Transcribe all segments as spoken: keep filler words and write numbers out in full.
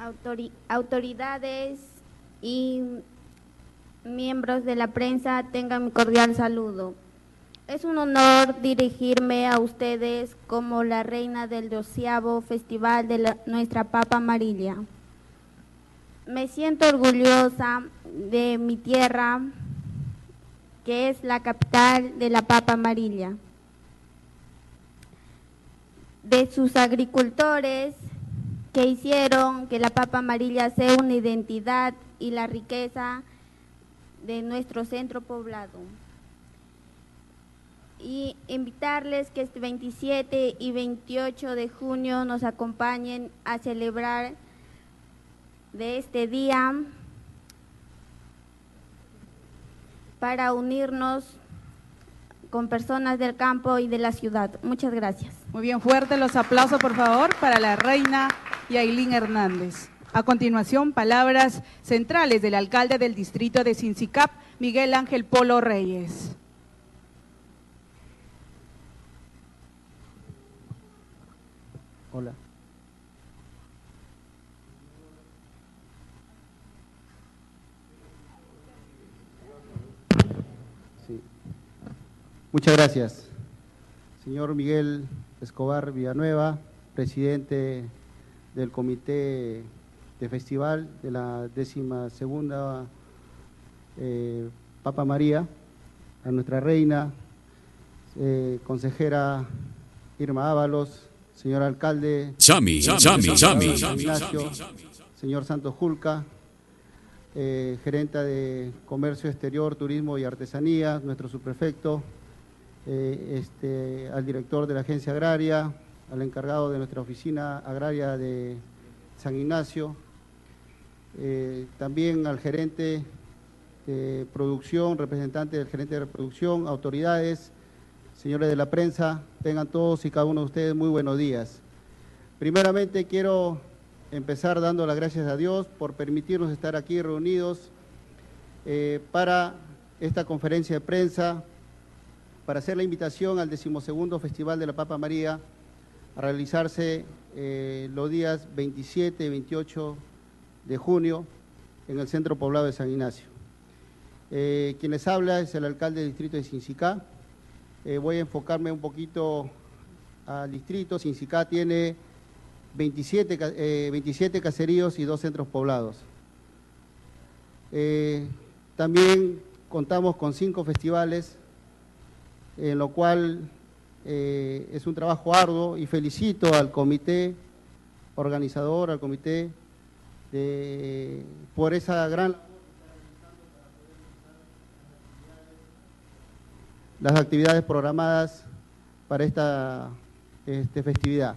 autori autoridades y miembros de la prensa, tengan mi cordial saludo. Es un honor dirigirme a ustedes como la reina del doceavo Festival de la, nuestra Papa Amarilla. Me siento orgullosa de mi tierra, que es la capital de la Papa Amarilla, de sus agricultores que hicieron que la Papa Amarilla sea una identidad y la riqueza de nuestro centro poblado. Y invitarles que este veintisiete y veintiocho de junio nos acompañen a celebrar de este día para unirnos con personas del campo y de la ciudad. Muchas gracias. Muy bien, fuerte los aplausos, por favor, para la reina Yailin Hernández. A continuación, palabras centrales del alcalde del distrito de Sincicap, Miguel Ángel Polo Reyes. Hola. Sí. Muchas gracias. Señor Miguel Escobar Villanueva, presidente del comité de festival de la décima segunda eh, Papa María, a nuestra reina, eh, consejera Irma Ábalos, señor alcalde Chami, Chami, Chami, Ignacio, señor Santos Julca, eh, gerenta de Comercio Exterior, Turismo y Artesanía, nuestro subprefecto, eh, este, al director de la Agencia Agraria, al encargado de nuestra oficina agraria de San Ignacio, eh, también al gerente de producción, representante del gerente de producción, autoridades, señores de la prensa, tengan todos y cada uno de ustedes muy buenos días. Primeramente quiero empezar dando las gracias a Dios por permitirnos estar aquí reunidos eh, para esta conferencia de prensa, para hacer la invitación al decimosegundo Festival de la Papa María a realizarse eh, los días veintisiete y veintiocho de junio en el centro poblado de San Ignacio. Eh, quien les habla es el alcalde del distrito de Sincicá. Eh, voy a enfocarme un poquito al distrito. Sincicá tiene veintisiete, eh, veintisiete caseríos y dos centros poblados. Eh, también contamos con cinco festivales, en lo cual eh, es un trabajo arduo, y felicito al comité organizador, al comité, de, por esa gran las actividades programadas para esta este, festividad.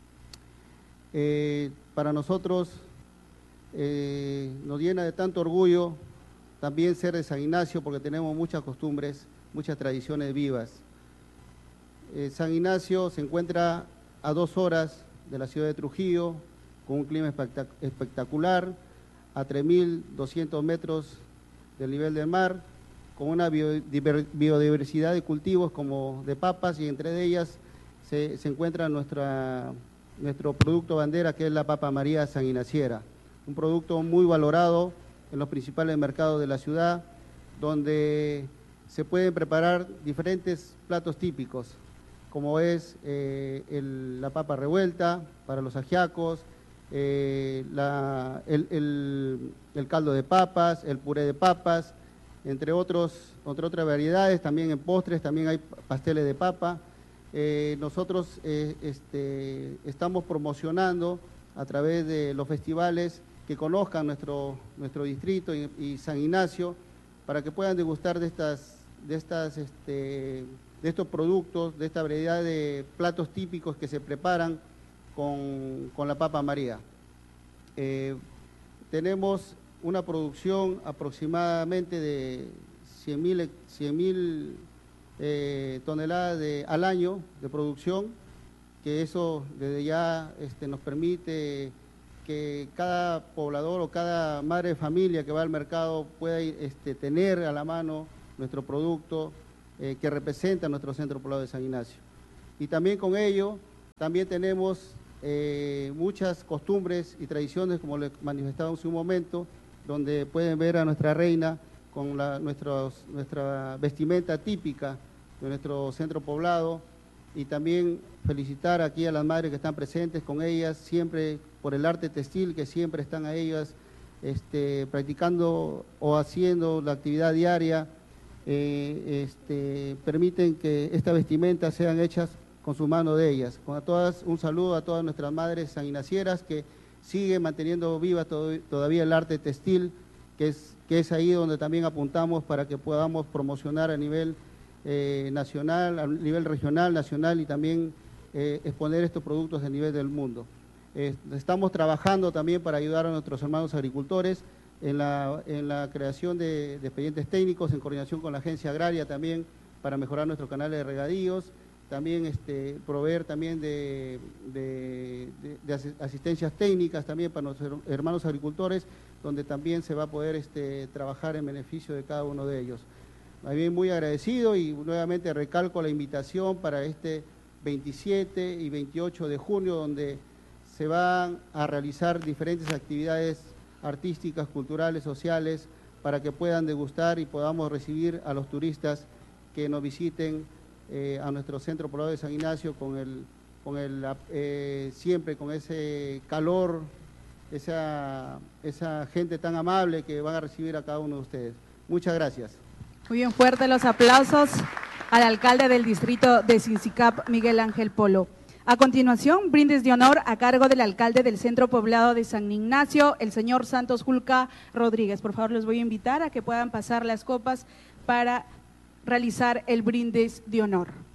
Eh, para nosotros eh, nos llena de tanto orgullo también ser de San Ignacio, porque tenemos muchas costumbres, muchas tradiciones vivas. Eh, San Ignacio se encuentra a dos horas de la ciudad de Trujillo, con un clima espectacular, a tres mil doscientos metros del nivel del mar, con una biodiversidad de cultivos como de papas, y entre ellas se, se encuentra nuestra, nuestro producto bandera, que es la Papa María Sanguinaciera, un producto muy valorado en los principales mercados de la ciudad, donde se pueden preparar diferentes platos típicos, como es eh, el, la papa revuelta para los ajiacos, eh, la, el, el, el caldo de papas, el puré de papas, entre, otros, entre otras variedades. También en postres también hay pasteles de papa. Eh, nosotros eh, este, estamos promocionando a través de los festivales que conozcan nuestro, nuestro distrito y, y San Ignacio, para que puedan degustar de, estas, de, estas, este, de estos productos, de esta variedad de platos típicos que se preparan con, con la Papa María. Eh, tenemos una producción aproximadamente de cien mil eh, toneladas de, al año de producción, que eso desde ya este, nos permite que cada poblador o cada madre de familia que va al mercado pueda ir, este, tener a la mano nuestro producto eh, que representa nuestro centro poblado de San Ignacio. Y también con ello, también tenemos eh, muchas costumbres y tradiciones, como le manifestaba hace un momento, donde pueden ver a nuestra reina con la, nuestros, nuestra vestimenta típica de nuestro centro poblado, y también felicitar aquí a las madres que están presentes con ellas, siempre por el arte textil, que siempre están a ellas este, practicando o haciendo la actividad diaria, eh, este, permiten que estas vestimentas sean hechas con su mano de ellas. Con a todas, un saludo a todas nuestras madres sanguinacieras que siguen manteniendo viva todo, todavía el arte textil, que es, que es ahí donde también apuntamos para que podamos promocionar a nivel eh, nacional, a nivel regional, nacional, y también eh, exponer estos productos a nivel del mundo. Eh, estamos trabajando también para ayudar a nuestros hermanos agricultores en la, en la creación de, de expedientes técnicos, en coordinación con la agencia agraria también, para mejorar nuestros canales de regadíos, también este, proveer también de, de, de, de asistencias técnicas también para nuestros hermanos agricultores, donde también se va a poder este, trabajar en beneficio de cada uno de ellos. También muy agradecido, y nuevamente recalco la invitación para este veintisiete y veintiocho de junio, donde se van a realizar diferentes actividades artísticas, culturales, sociales, para que puedan degustar y podamos recibir a los turistas que nos visiten eh, a nuestro centro poblado de San Ignacio con el, con el eh, siempre con ese calor, esa, esa gente tan amable que van a recibir a cada uno de ustedes. Muchas gracias. Muy bien, fuertes los aplausos al alcalde del distrito de Sincicap, Miguel Ángel Polo. A continuación, brindis de honor a cargo del alcalde del centro poblado de San Ignacio, el señor Santos Julca Rodríguez. Por favor, les voy a invitar a que puedan pasar las copas para realizar el brindis de honor.